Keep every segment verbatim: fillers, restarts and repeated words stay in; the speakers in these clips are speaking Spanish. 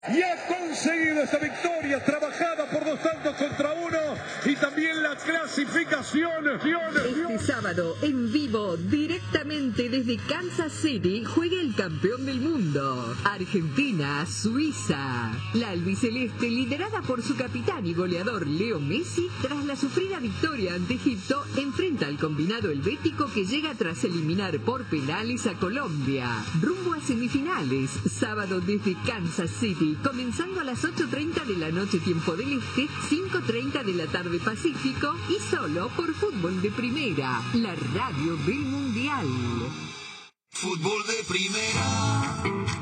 Y ha conseguido esa victoria trabajada por dos tantos contra uno y también la clasificación. Este sábado, en vivo, directamente desde Kansas City, juega el campeón del mundo, Argentina-Suiza. La albiceleste, liderada por su capitán y goleador Leo Messi, tras la sufrida victoria ante Egipto, enfrenta al combinado helvético que llega tras eliminar por penales a Colombia. Rumbo a semifinales, sábado desde Kansas City, comenzando a las ocho treinta de la noche tiempo del Este, cinco treinta de la tarde Pacífico y solo por Fútbol de Primera, la radio del Mundial. Fútbol de Primera.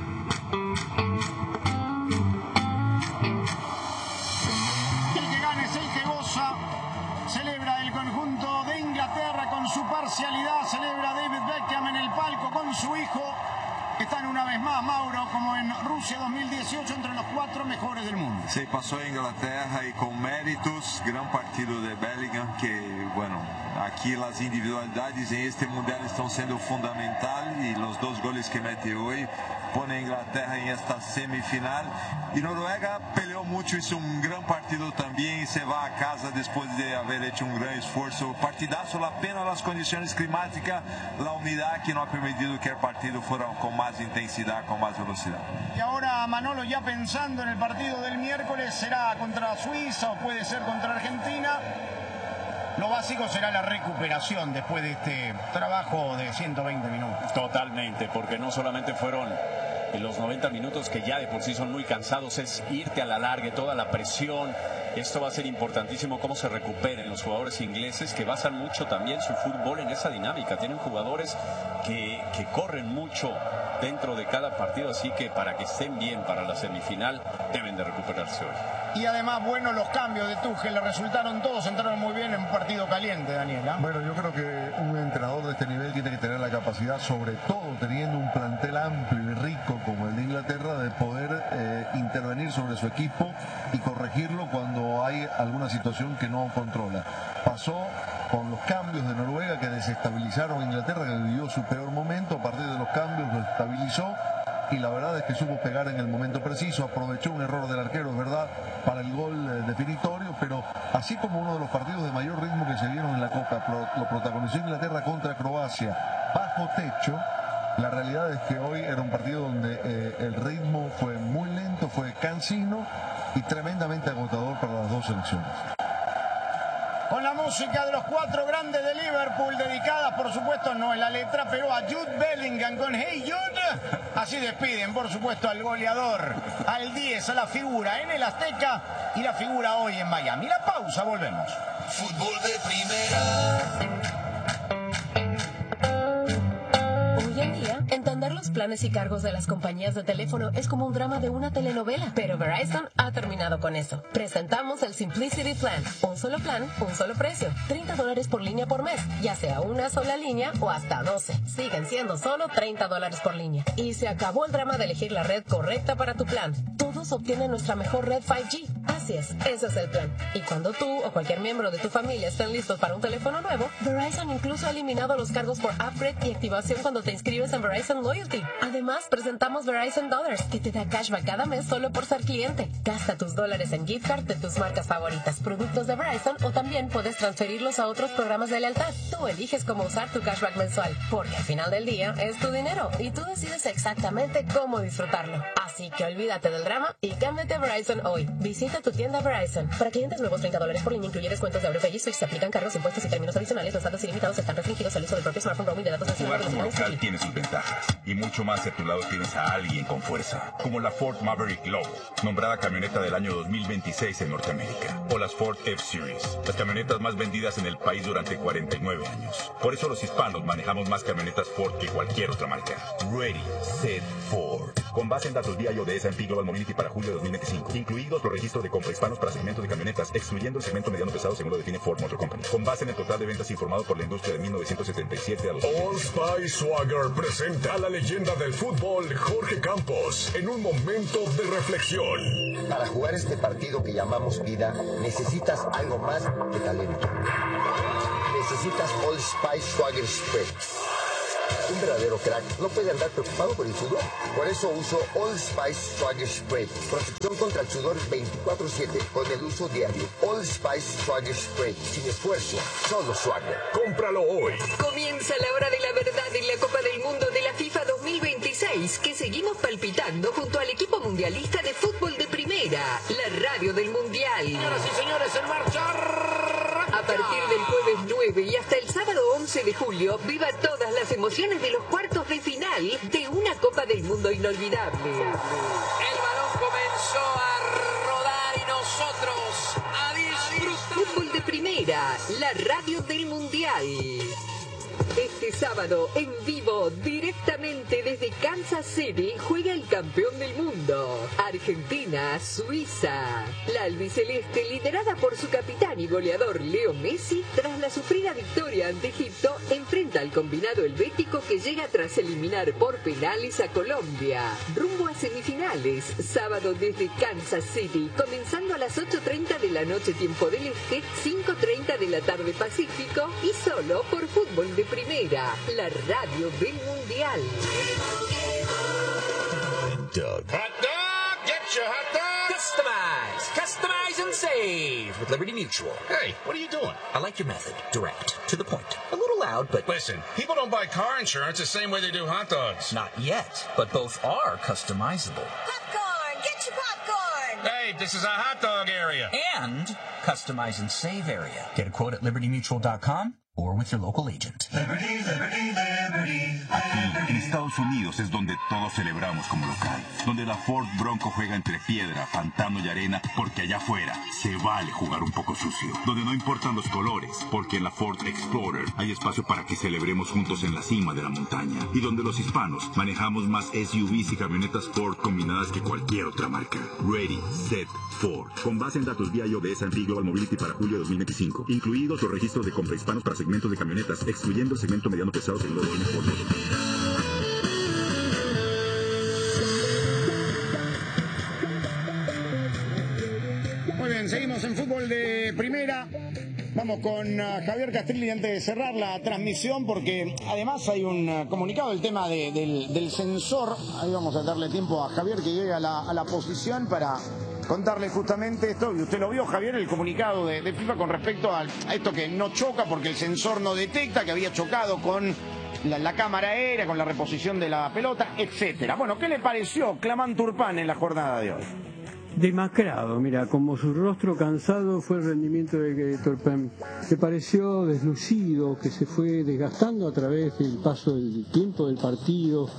El que gana es el que goza. Celebra el conjunto de Inglaterra con su parcialidad. Celebra David Beckham en el palco con su hijo. Están una vez más, Mauro, como en Rusia dos mil dieciocho, entre los cuatro mejores del mundo. Sí, pasó a Inglaterra y con méritos, gran partido de Bellingham, que, bueno, aquí las individualidades en este mundial están siendo fundamental y los dos goles que mete hoy pone a Inglaterra en esta semifinal. Y Noruega peleó mucho, hizo un gran partido también y se va a casa después de haber hecho un gran esfuerzo. Partidazo, la pena las condiciones climáticas, la humedad que no ha permitido que el partido fuera con más intensidad, con más velocidad. Y ahora Manolo, ya pensando en el partido del miércoles, será contra Suiza o puede ser contra Argentina. Lo básico será la recuperación después de este trabajo de ciento veinte minutos. Totalmente, porque no solamente fueron en los noventa minutos que ya de por sí son muy cansados, es irte a la larga, toda la presión. Esto va a ser importantísimo, cómo se recuperen los jugadores ingleses, que basan mucho también su fútbol en esa dinámica. Tienen jugadores que, que corren mucho dentro de cada partido, así que para que estén bien para la semifinal deben de recuperarse hoy. Y además, bueno, los cambios de Tuchel le resultaron, todos entraron muy bien en un partido caliente, Daniela. Bueno, yo creo que un entrenador de este nivel tiene que tener la capacidad, sobre todo teniendo un plantel amplio y rico como el de Inglaterra, de poder eh, intervenir sobre su equipo y corregirlo cuando hay alguna situación que no controla. Pasó con los cambios de Noruega que desestabilizaron a Inglaterra, que vivió su peor momento. A partir de los cambios lo estabilizó y la verdad es que supo pegar en el momento preciso, aprovechó un error del arquero, es verdad, para el gol eh, definitorio, pero así como uno de los partidos de mayor ritmo que se vieron en la Copa, pro, lo protagonizó Inglaterra contra Croacia bajo techo. La realidad es que hoy era un partido donde eh, el ritmo fue muy lento, fue cansino y tremendamente agotador para las dos selecciones. Con la música de los cuatro grandes de Liverpool, dedicada, por supuesto, no en la letra, pero a Jude Bellingham con Hey Jude. Así despiden, por supuesto, al goleador, al diez, a la figura en el Azteca y la figura hoy en Miami. La pausa, volvemos. Fútbol de Primera. Hoy en día, entender los planes y cargos de las compañías de teléfono es como un drama de una telenovela, pero Verizon ha terminado con eso. Presentamos el Simplicity Plan, un solo plan, un solo precio, treinta dólares por línea por mes, ya sea una sola línea o hasta doce. Siguen siendo solo treinta dólares por línea. Y se acabó el drama de elegir la red correcta para tu plan. Todos obtienen nuestra mejor red cinco G. Así es, ese es el plan. Y cuando tú o cualquier miembro de tu familia estén listos para un teléfono nuevo, Verizon incluso ha eliminado los cargos por upgrade y activación cuando te inscribes en Verizon Loyalty. Además, presentamos Verizon Dollars, que te da cashback cada mes solo por ser cliente. Gasta tus dólares en gift card de tus marcas favoritas, productos de Verizon, o también puedes transferirlos a otros programas de lealtad. Tú eliges cómo usar tu cashback mensual, porque al final del día es tu dinero y tú decides exactamente cómo disfrutarlo. Así que olvídate del drama y cámbiate a Verizon hoy. Visita tu tienda Verizon. Para clientes nuevos, treinta dólares por línea, incluye descuentos de Aurifay y Switch. Se aplican cargos, impuestos y términos adicionales. Los datos ilimitados están restringidos al uso del propio smartphone, roaming de datos nacionales. Jugar como local tiene sus ventajas y mucho más si a tu lado tienes a alguien con fuerza, como la Ford Maverick Low, nombrada camioneta del año dos mil veintiséis en Norteamérica, o las Ford F-Series, las camionetas más vendidas en el país durante cuarenta y nueve años. Por eso los hispanos manejamos más camionetas Ford que cualquier otra marca. Ready, Set, Ford. Con base en datos D I O de S and P Global Mobility para julio de dos mil veinticinco, incluidos los registros de compra hispanos para segmentos de camionetas, excluyendo el segmento mediano pesado según lo define Ford Motor Company. Con base en el total de ventas informado por la industria de mil novecientos setenta y siete a los... Old Spice Swagger presenta a la leyenda del fútbol, Jorge Campos, en un momento de reflexión. Para jugar este partido que llamamos vida, necesitas algo más que talento. Necesitas Old Spice Swagger Spray. Un verdadero crack no puede andar preocupado por el sudor. Por eso uso Old Spice Swagger Spray. Protección contra el sudor veinticuatro siete con el uso diario. Old Spice Swagger Spray. Sin esfuerzo, solo Swagger. Cómpralo hoy. Comienza la hora de la verdad en la Copa del Mundo de la FIFA dos mil veintiséis, que seguimos palpitando junto al equipo mundialista de fútbol de primera, la radio del Mundial. Señoras y señores, en marcha. A partir del jueves nueve y hasta el sábado once de julio, viva todas las emociones de los cuartos de final de una Copa del Mundo inolvidable. El balón comenzó a rodar y nosotros a disfrutar. Fútbol de primera, la radio del Mundial. Este sábado, en vivo, directamente desde Kansas City, juega el campeón del mundo, Argentina, Suiza. La albiceleste, liderada por su capitán y goleador Leo Messi, tras la sufrida victoria ante Egipto, enfrenta al combinado helvético que llega tras eliminar por penales a Colombia. Rumbo a semifinales, sábado desde Kansas City, comenzando a las ocho treinta de la noche tiempo del Este, cinco treinta de la tarde Pacífico, y solo por Fútbol de Primera, la radio del Mundial. Doug. Hot dog, get your hot dog. Customize, customize and save with Liberty Mutual. Hey, what are you doing? I like your method. Direct, to the point. A little loud, but... Listen, people don't buy car insurance the same way they do hot dogs. Not yet, but both are customizable. Popcorn, get your popcorn. Hey, this is a hot dog area. And customize and save area. Get a quote at liberty mutual dot com or with your local agent. Liberty, Liberty, Liberty, Aquí, en Estados Unidos, es donde todos celebramos como local. Donde la Ford Bronco juega entre piedra, pantano y arena, porque allá afuera se vale jugar un poco sucio. Donde no importan los colores, porque en la Ford Explorer hay espacio para que celebremos juntos en la cima de la montaña. Y donde los hispanos manejamos más S U Vs y camionetas Ford combinadas que cualquier otra marca. Ready, Set, Ford. Con base en datos V I O de S and P Global Mobility para julio de dos mil veinticinco. Incluidos los registros de compra hispanos para segmentos de camionetas, excluyendo el segmento mediano pesado según lo define Ford. Muy bien, seguimos en fútbol de primera. Vamos con uh, Javier Castrilli antes de cerrar la transmisión, porque además hay un uh, comunicado del tema de, del, del sensor. Ahí vamos a darle tiempo a Javier que llegue a la, a la posición para contarle justamente esto. Y usted lo vio, Javier, el comunicado de, de FIFA con respecto a, a esto que no choca porque el sensor no detecta, que había chocado con la, la cámara aérea, con la reposición de la pelota, etcétera. Bueno, ¿qué le pareció Clamán Turpán en la jornada de hoy? Demacrado, mira, como su rostro cansado fue el rendimiento de Turpin. Le pareció deslucido, que se fue desgastando a través del paso del tiempo del partido.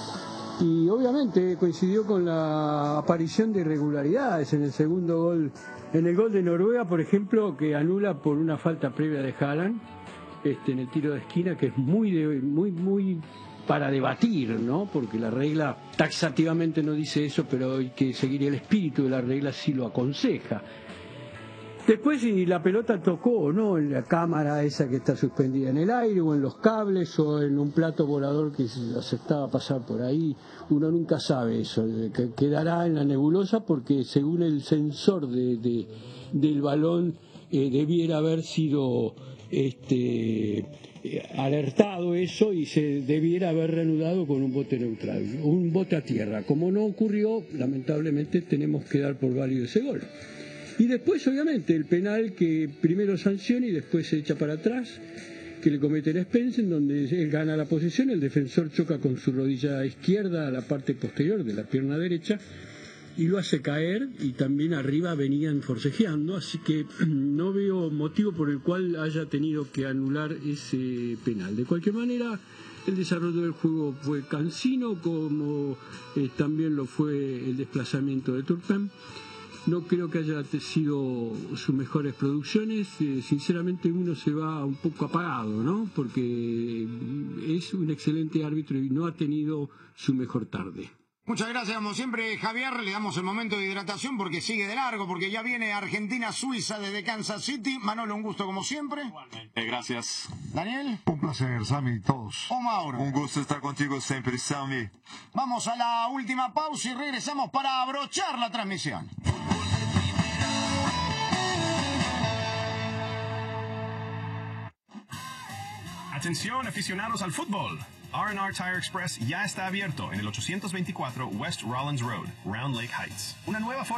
Y obviamente coincidió con la aparición de irregularidades en el segundo gol. En el gol de Noruega, por ejemplo, que anula por una falta previa de Haaland, este, en el tiro de esquina, que es muy, de, muy, muy... para debatir, ¿no? Porque la regla taxativamente no dice eso, pero hay que seguir el espíritu de la regla, sí lo aconseja. Después, si la pelota tocó o no en la cámara esa que está suspendida en el aire, o en los cables, o en un plato volador que se aceptaba pasar por ahí, uno nunca sabe eso, que quedará en la nebulosa, porque según el sensor de, de, del balón eh, debiera haber sido este alertado eso y se debiera haber reanudado con un bote neutral, un bote a tierra. Como no ocurrió, lamentablemente tenemos que dar por válido ese gol. Y después, obviamente, el penal que primero sanciona y después se echa para atrás, que le comete el Spence, en donde él gana la posesión, el defensor choca con su rodilla izquierda a la parte posterior de la pierna derecha y lo hace caer, y también arriba venían forcejeando, así que no veo motivo por el cual haya tenido que anular ese penal. De cualquier manera, el desarrollo del juego fue cansino, como eh, también lo fue el desplazamiento de Turpin. No creo que haya sido sus mejores producciones. Eh, sinceramente uno se va un poco apagado, ¿no? Porque es un excelente árbitro y no ha tenido su mejor tarde. Muchas gracias, como siempre, Javier. Le damos el momento de hidratación porque sigue de largo, porque ya viene Argentina-Suiza desde Kansas City. Manolo, un gusto como siempre. Eh, gracias. Daniel. Un placer, Sammy, y todos. O Mauro. Un gusto estar contigo siempre, Sammy. Vamos a la última pausa y regresamos para abrochar la transmisión. Atención, aficionados al fútbol. R and R Tire Express ya está abierto en el ochocientos veinticuatro West Rollins Road, Round Lake Heights. Una nueva forma